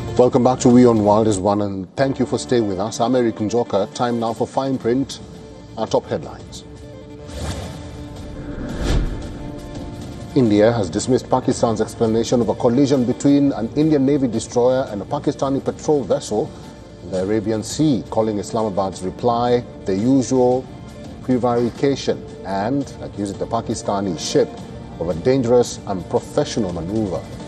Welcome back to We on World is One, and thank you for staying with us. I'm Eric Njoka. Time now for Fine Print, our top headlines. India has dismissed Pakistan's explanation of a collision between an Indian Navy destroyer and a Pakistani patrol vessel in the Arabian Sea, calling Islamabad's reply the usual prevarication and accusing the Pakistani ship of a dangerous and unprofessional maneuver.